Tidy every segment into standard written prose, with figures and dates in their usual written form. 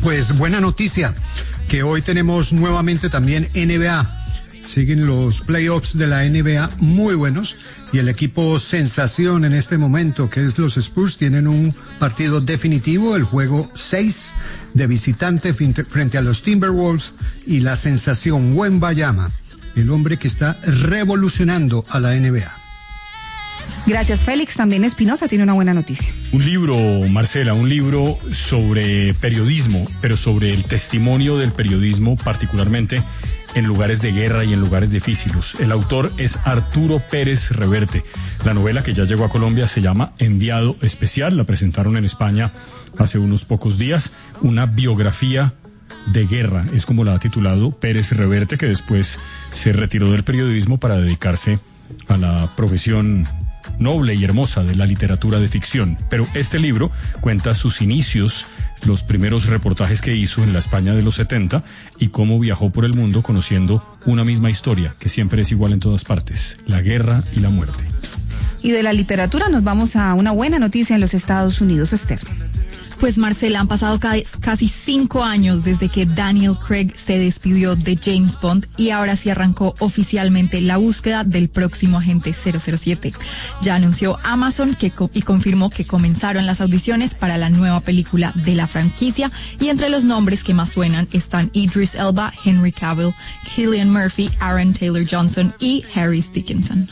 Pues buena noticia, que hoy tenemos nuevamente también NBA. Siguen los playoffs de la NBA muy buenos y el equipo sensación en este momento, que es los Spurs, tienen un partido definitivo, el juego 6 de visitante frente a los Timberwolves, y la sensación Wembanyama, el hombre que está revolucionando a la NBA. Gracias, Félix. También Espinosa tiene una buena noticia. Un libro, Marcela, un libro sobre periodismo, pero sobre el testimonio del periodismo, particularmente en lugares de guerra y en lugares difíciles. El autor es Arturo Pérez Reverte. La novela, que ya llegó a Colombia, se llama Enviado Especial. La presentaron en España hace unos pocos días. Una biografía de guerra, es como la ha titulado Pérez Reverte, que después se retiró del periodismo para dedicarse a la profesión noble y hermosa de la literatura de ficción. Pero este libro cuenta sus inicios, los primeros reportajes que hizo en la España de los 70 y cómo viajó por el mundo conociendo una misma historia que siempre es igual en todas partes: la guerra y la muerte. Y de la literatura nos vamos a una buena noticia en los Estados Unidos, Esther. Pues Marcela, han pasado casi 5 años desde que Daniel Craig se despidió de James Bond y ahora sí arrancó oficialmente la búsqueda del próximo agente 007. Ya anunció Amazon y confirmó que comenzaron las audiciones para la nueva película de la franquicia, y entre los nombres que más suenan están Idris Elba, Henry Cavill, Cillian Murphy, Aaron Taylor Johnson y Harris Dickinson.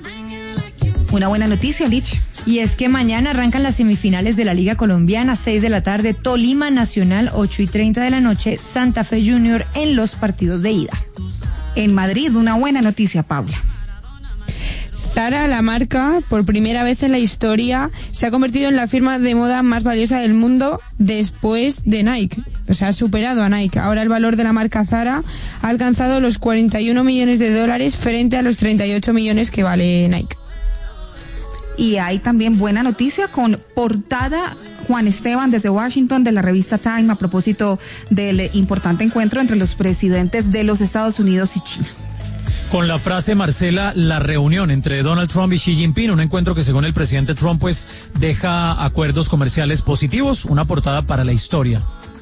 Una buena noticia, Lich. Y es que mañana arrancan las semifinales de la Liga Colombiana, 6 de la tarde, Tolima Nacional, 8:30 de la noche, Santa Fe Junior en los partidos de ida. En Madrid, una buena noticia, Paula. Zara, la marca, por primera vez en la historia, se ha convertido en la firma de moda más valiosa del mundo después de Nike. O sea, ha superado a Nike. Ahora el valor de la marca Zara ha alcanzado los 41 millones de dólares frente a los 38 millones que vale Nike. Y hay también buena noticia con portada Juan Esteban desde Washington de la revista Time a propósito del importante encuentro entre los presidentes de los Estados Unidos y China. Con la frase, Marcela, la reunión entre Donald Trump y Xi Jinping, un encuentro que según el presidente Trump pues deja acuerdos comerciales positivos, una portada para la historia.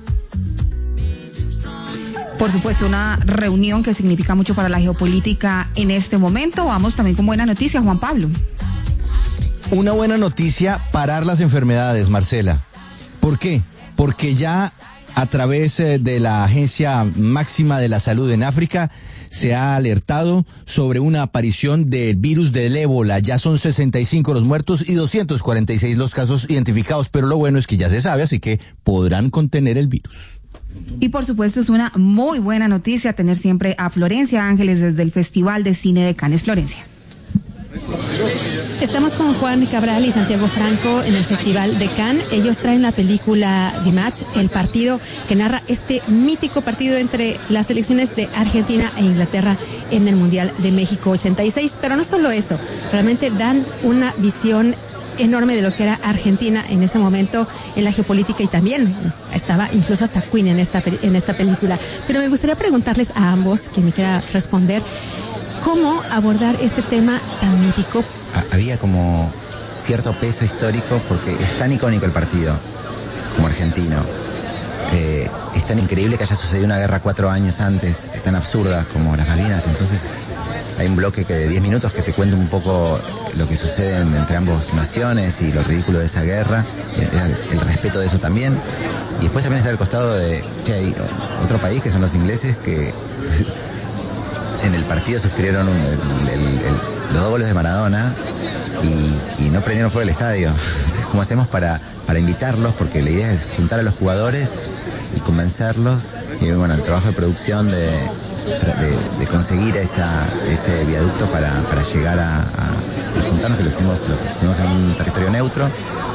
Por supuesto, una reunión que significa mucho para la geopolítica en este momento. Vamos también con buena noticia, Juan Pablo. Una buena noticia: parar las enfermedades, Marcela. ¿Por qué? Porque ya a través de la Agencia Máxima de la Salud en África se ha alertado sobre una aparición del virus del ébola. Ya son 65 los muertos y 246 los casos identificados, pero lo bueno es que ya se sabe, así que podrán contener el virus. Y por supuesto es una muy buena noticia tener siempre a Florencia Ángeles desde el Festival de Cine de Cannes. Florencia. Estamos con Juan Cabral y Santiago Franco en el Festival de Cannes. Ellos traen la película The Match, el partido que narra este mítico partido entre las selecciones de Argentina e Inglaterra en el Mundial de México 86. Pero no solo eso, realmente dan una visión enorme de lo que era Argentina en ese momento en la geopolítica, y también estaba incluso hasta Queen en esta película. Pero me gustaría preguntarles a ambos, quien me quiera responder, ¿cómo abordar este tema tan mítico? Había como cierto peso histórico porque es tan icónico el partido como argentino. Es tan increíble que haya sucedido una guerra 4 años antes, es tan absurda como las Malvinas. Entonces hay un bloque de 10 minutos que te cuenta un poco lo que sucede entre ambas naciones y lo ridículo de esa guerra, el respeto de eso también. Y después también está al costado de hay otro país que son los ingleses, que en el partido sufrieron los 2 goles de Maradona y no prendieron fuego el estadio. ¿Cómo hacemos para invitarlos? Porque la idea es juntar a los jugadores y convencerlos. Y bueno, el trabajo de producción de conseguir ese viaducto para llegar a juntarnos, que lo fuimos en un territorio neutro.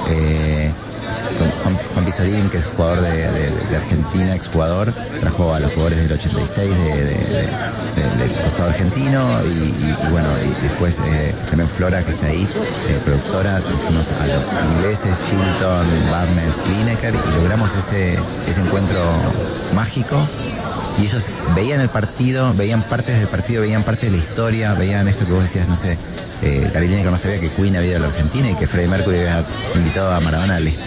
Juan Pizorín, que es jugador de Argentina, exjugador, trajo a los jugadores del 86 del costado argentino y bueno, y después también Flora, que está ahí, productora, trajimos a los ingleses, Shilton, Barnes, Lineker, y logramos ese encuentro mágico. Y ellos veían el partido, veían partes del partido, veían parte de la historia, veían esto que vos decías, no sé, Gary Lineker no sabía que Queen había ido a la Argentina y que Freddie Mercury había invitado a Maradona al estadio.